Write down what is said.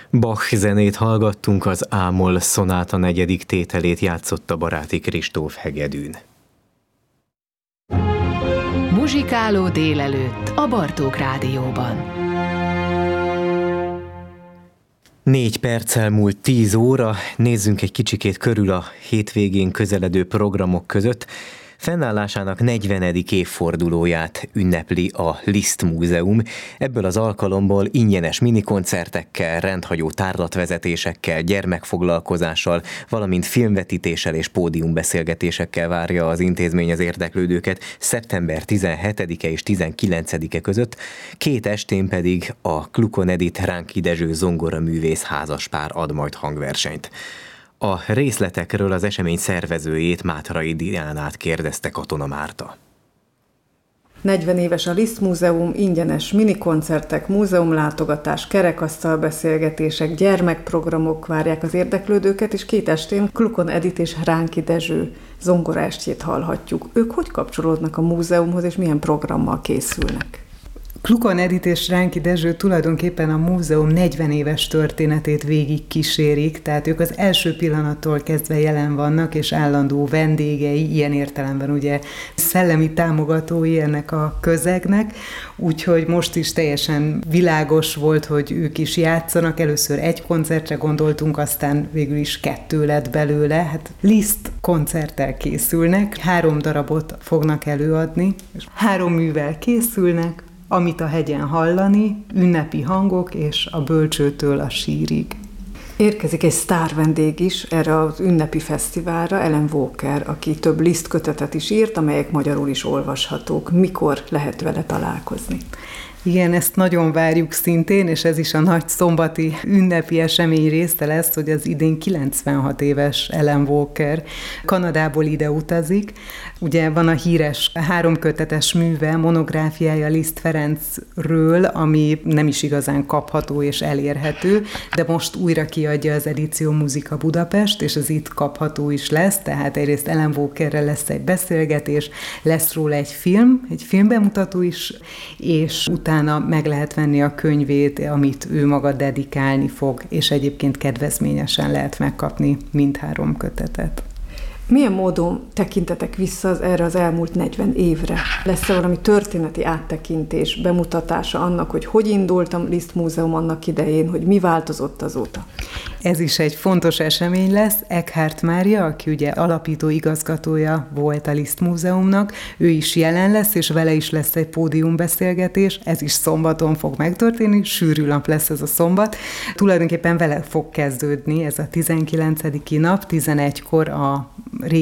Bach zenét hallgattunk, az A-moll szonáta 4. tételét játszotta Baráti Kristóf hegedűn. Muzsikáló délelőtt a Bartók Rádióban. 4 perccel múlt 10 óra, nézzünk egy kicsikét körül a hétvégén közeledő programok között. Fennállásának 40. évfordulóját ünnepli a Liszt Múzeum. Ebből az alkalomból ingyenes minikoncertekkel, rendhagyó tárlatvezetésekkel, gyermekfoglalkozással, valamint filmvetítéssel és pódiumbeszélgetésekkel várja az intézmény az érdeklődőket szeptember 17-e és 19-e között, 2 estén pedig a Klukon Edith Ránki Dezső zongoraművész házaspár ad majd hangversenyt. A részletekről az esemény szervezőjét, Mátrai Diánát kérdezte Katona Márta. 40 éves a Liszt Múzeum, ingyenes minikoncertek, múzeumlátogatás, kerekasztalbeszélgetések, gyermekprogramok várják az érdeklődőket, és 2 estén Klukon Edith és Ránki Dezső zongoraestjét hallhatjuk. Ők hogy kapcsolódnak a múzeumhoz, és milyen programmal készülnek? Klukon Edith és Ránki Dezső tulajdonképpen a múzeum 40 éves történetét végig kísérik, tehát ők az első pillanattól kezdve jelen vannak, és állandó vendégei, ilyen értelemben ugye szellemi támogatói ennek a közegnek, úgyhogy most is teljesen világos volt, hogy ők is játszanak. Először 1 koncertre gondoltunk, aztán végül is 2 lett belőle. Hát Liszt koncerttel készülnek, 3 darabot fognak előadni, és 3 művel készülnek, Amit a hegyen hallani, ünnepi hangok és a bölcsőtől a sírig. Érkezik egy sztár vendég is erre az ünnepi fesztiválra, Ellen Walker, aki több Liszt kötetet is írt, amelyek magyarul is olvashatók. Mikor lehet vele találkozni? Igen, ezt nagyon várjuk szintén, és ez is a nagy szombati ünnepi esemény része lesz, hogy az idén 96 éves Ellen Walker Kanadából ide utazik. Ugye van a híres 3 kötetes műve, monográfiája Liszt Ferencről, ami nem is igazán kapható és elérhető, de most újra kiadja az Edíció Muzika Budapest, és az itt kapható is lesz, tehát egyrészt Ellen Walkerrel lesz egy beszélgetés, lesz róla egy filmbemutató is, és utána meg lehet venni a könyvét, amit ő maga dedikálni fog, és egyébként kedvezményesen lehet megkapni mindhárom kötetet. Milyen módon tekintetek vissza erre az elmúlt 40 évre? Lesz-e valami történeti áttekintés, bemutatása annak, hogy indult a Liszt Múzeum annak idején, hogy mi változott azóta? Ez is egy fontos esemény lesz. Eckhardt Mária, aki ugye alapító igazgatója volt a Liszt Múzeumnak, ő is jelen lesz, és vele is lesz egy pódiumbeszélgetés. Ez is szombaton fog megtörténni, sűrű nap lesz ez a szombat. Tulajdonképpen vele fog kezdődni ez a 19. nap, 11-kor a